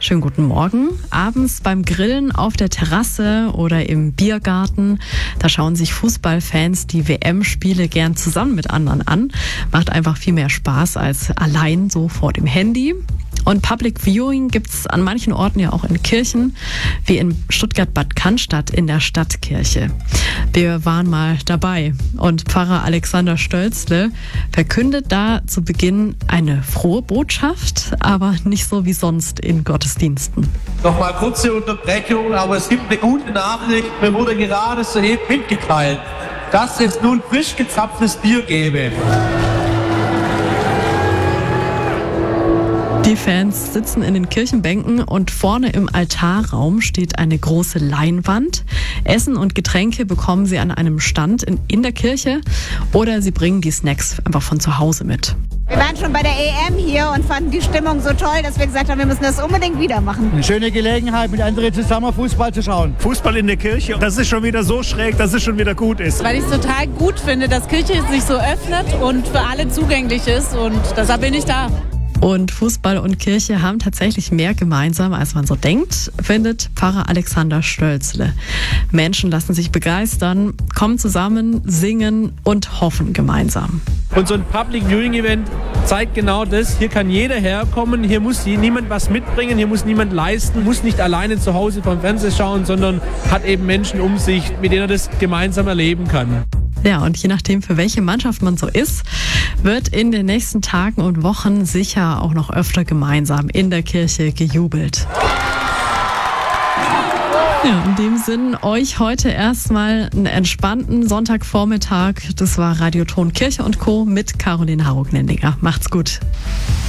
Schönen guten Morgen. Abends beim Grillen auf der Terrasse oder im Biergarten, da schauen sich Fußballfans die WM-Spiele gern zusammen mit anderen an. Macht einfach viel mehr Spaß als allein so vor dem Handy. Und Public Viewing gibt's an manchen Orten ja auch in Kirchen, wie in Stuttgart-Bad Cannstatt in der Stadtkirche. Wir waren mal dabei und Pfarrer Alexander Stölzle verkündet da zu Beginn eine frohe Botschaft, aber nicht so wie sonst in Gottesdiensten. Nochmal kurze Unterbrechung, aber es gibt eine gute Nachricht. Mir wurde gerade soeben mitgeteilt, dass es nun frisch gezapftes Bier gäbe. Die Fans sitzen in den Kirchenbänken und vorne im Altarraum steht eine große Leinwand. Essen und Getränke bekommen sie an einem Stand in der Kirche oder sie bringen die Snacks einfach von zu Hause mit. Wir waren schon bei der EM hier und fanden die Stimmung so toll, dass wir gesagt haben, wir müssen das unbedingt wieder machen. Eine schöne Gelegenheit, mit anderen zusammen Fußball zu schauen. Fußball in der Kirche, das ist schon wieder so schräg, dass es schon wieder gut ist. Weil ich es total gut finde, dass Kirche sich so öffnet und für alle zugänglich ist und deshalb bin ich da. Und Fußball und Kirche haben tatsächlich mehr gemeinsam, als man so denkt, findet Pfarrer Alexander Stölzle. Menschen lassen sich begeistern, kommen zusammen, singen und hoffen gemeinsam. Und so ein Public Viewing Event zeigt genau das. Hier kann jeder herkommen, hier muss niemand was mitbringen, hier muss niemand leisten, muss nicht alleine zu Hause vom Fernseher schauen, sondern hat eben Menschen um sich, mit denen er das gemeinsam erleben kann. Ja, und je nachdem, für welche Mannschaft man so ist, wird in den nächsten Tagen und Wochen sicher auch noch öfter gemeinsam in der Kirche gejubelt. Ja, in dem Sinn euch heute erstmal einen entspannten Sonntagvormittag. Das war Radioton Kirche und Co. mit Caroline Harrow-Gnendinger. Macht's gut.